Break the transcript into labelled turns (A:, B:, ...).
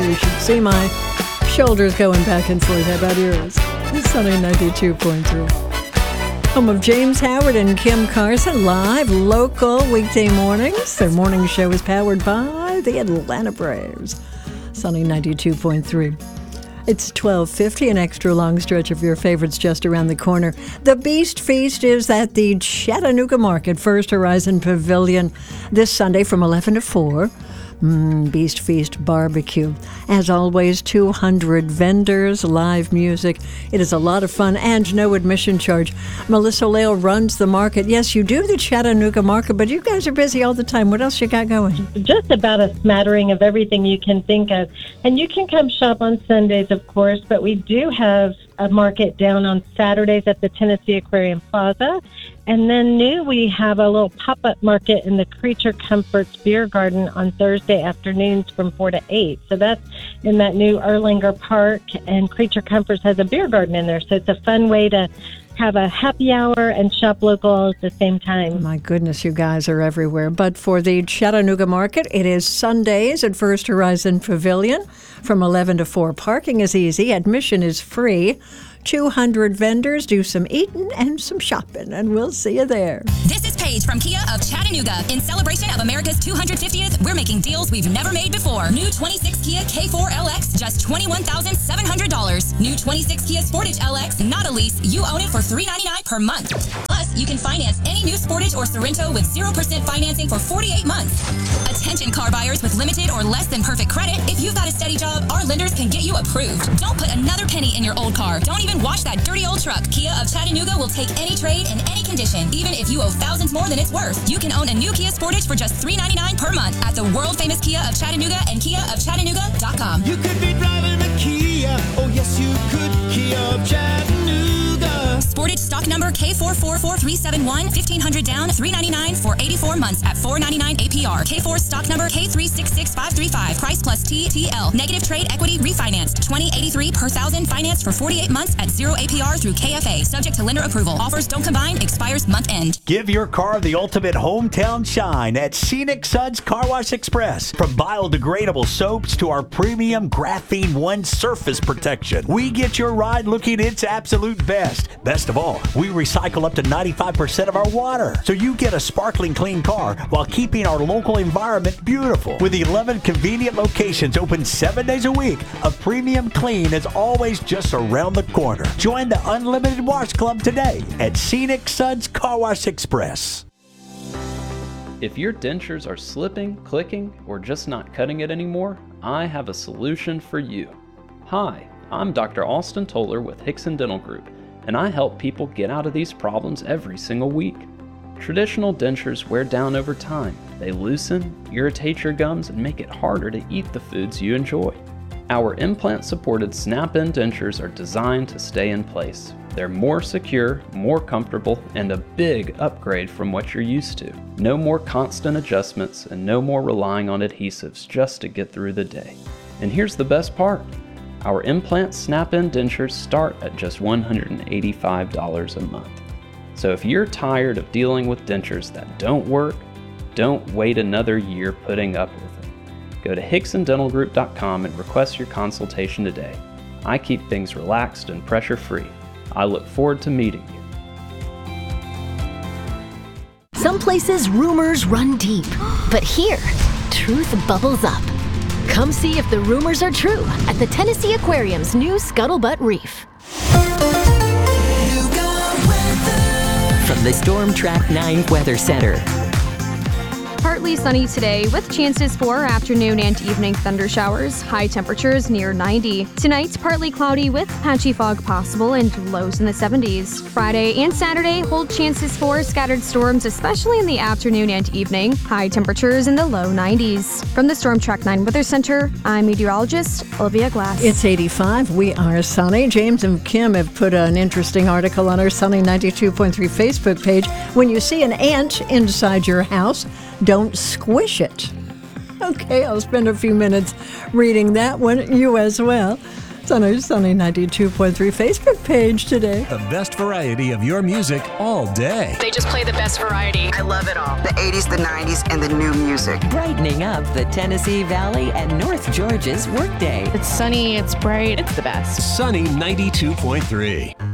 A: You should see my shoulders going back and forth. How about yours? It's Sunny 92.3. Home of James Howard and Kim Carson, live, local, weekday mornings. Their morning show is powered by the Atlanta Braves. Sunny 92.3. It's 12:50, an extra long stretch of your favorites just around the corner. The Beast Feast is at the Chattanooga Market, First Horizon Pavilion, this Sunday from 11 to 4. Beast Feast Barbecue. As always, 200 vendors, live music. It is a lot of fun and no admission charge. Melissa Lale runs the market. Yes, you do the Chattanooga Market, but you guys are busy all the time. What else you got going?
B: Just about a smattering of everything you can think of. And you can come shop on Sundays, of course, but we do have a market down on Saturdays at the Tennessee Aquarium Plaza. And then we have a little pop-up market in the Creature Comforts Beer Garden on Thursday afternoons from 4 to 8. So that's in that new Erlanger Park, and Creature Comforts has a beer garden in there. So it's a fun way to have a happy hour and shop local all at the same time.
A: My goodness, you guys are everywhere. But for the Chattanooga Market, it is Sundays at First Horizon Pavilion from 11 to 4. Parking is easy. Admission is free. 200 vendors, do some eating and some shopping, and we'll see you there.
C: This is Paige from Kia of Chattanooga. In celebration of America's 250th, we're making deals we've never made before. New 26 Kia K4 LX, just $21,700. New 26 Kia Sportage LX, not a lease. You own it for $399 per month. Plus, you can finance any new Sportage or Sorrento with 0% financing for 48 months. Attention car buyers with limited or less than perfect credit. If you've got a steady job, our lenders can get you approved. Don't put another penny in your old car. Don't even wash that dirty old truck. Kia of Chattanooga will take any trade in any condition, even if you owe thousands more than it's worth. You can own a new Kia Sportage for just $399 per month at the world-famous Kia of Chattanooga and KiaofChattanooga.com.
D: You could be driving a Kia, oh yes you could, Kia of Chattanooga.
C: Sportage stock number K444371, $1,500 down, $399 for 84 months at $499 APR. K4 stock number K366535, price plus TTL. Negative trade equity refinanced, $20.83 per thousand, financed for 48 months at 0 APR through KFA, subject to lender approval. Offers don't combine, expires month end.
E: Give your car the ultimate hometown shine at Scenic Suds Car Wash Express. From biodegradable soaps to our premium Graphene One surface protection, we get your ride looking its absolute best. Best of all, we recycle up to 95% of our water, so you get a sparkling clean car while keeping our local environment beautiful. With 11 convenient locations open 7 days a week, a premium clean is always just around the corner. Join the Unlimited Wash Club today at Scenic Suds Car Wash Express.
F: If your dentures are slipping, clicking, or just not cutting it anymore, I have a solution for you. Hi, I'm Dr. Austin Toller with Hickson Dental Group, and I help people get out of these problems every single week. Traditional dentures wear down over time. They loosen, irritate your gums, and make it harder to eat the foods you enjoy. Our implant-supported snap-in dentures are designed to stay in place. They're more secure, more comfortable, and a big upgrade from what you're used to. No more constant adjustments and no more relying on adhesives just to get through the day. And here's the best part. Our implant snap-in dentures start at just $185 a month. So if you're tired of dealing with dentures that don't work, don't wait another year putting up with it. Go to HicksonDentalGroup.com and request your consultation today. I keep things relaxed and pressure-free. I look forward to meeting you.
G: Some places rumors run deep, but here, truth bubbles up. Come see if the rumors are true at the Tennessee Aquarium's new Scuttlebutt Reef.
H: From the Storm Track 9 Weather Center.
I: Partly sunny today with chances for afternoon and evening thunder showers. High temperatures near 90. Tonight, partly cloudy with patchy fog possible and lows in the 70s. Friday and Saturday hold chances for scattered storms, especially in the afternoon and evening. High temperatures in the low 90s. From the Storm Track 9 Weather Center, I'm meteorologist Olivia Glass.
A: It's 85. We are sunny. James and Kim have put an interesting article on our Sunny 92.3 Facebook page. When you see an ant inside your house, don't squish it. Okay, I'll spend a few minutes reading that one. You as well. It's on our Sunny 92.3 Facebook page today.
J: The best variety of your music all day.
K: They just play the best variety.
L: I love it all. The 80s, the 90s, and the new music.
H: Brightening up the Tennessee Valley and North Georgia's workday.
K: It's sunny, it's bright, it's the best.
J: Sunny 92.3.